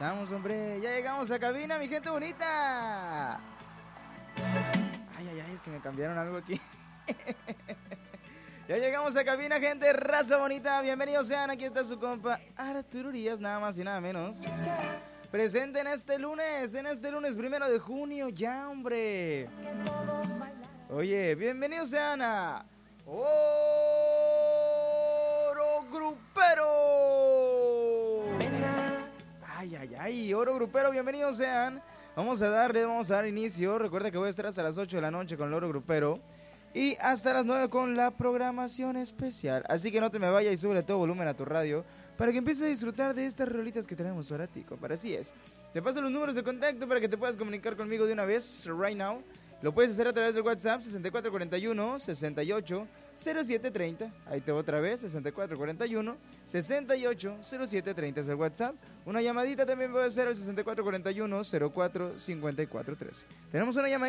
Estamos, hombre, ya llegamos a cabina, mi gente bonita. Ay, es que me cambiaron algo aquí. Ya llegamos a cabina, gente, raza bonita. Bienvenidos sean, aquí está su compa Arturo Urias, nada más y nada menos. Presente en este lunes 1 de junio, ya, hombre. Oye, bienvenidos sean a Oro Grupero. Ay, Oro Grupero, bienvenidos sean. Vamos a dar inicio. Recuerda que voy a estar hasta las 8 de la noche con el Oro Grupero y hasta las 9 con la programación especial. Así que no te me vayas y sube todo volumen a tu radio para que empieces a disfrutar de estas rolitas que tenemos para ti, compadre. Así es. Te paso los números de contacto para que te puedas comunicar conmigo de una vez, right now. Lo puedes hacer a través del WhatsApp 6441-680730. Ahí te voy otra vez, 6441-680730 es el WhatsApp. Una llamadita también puede ser al 6441-045413. Tenemos una llamadita.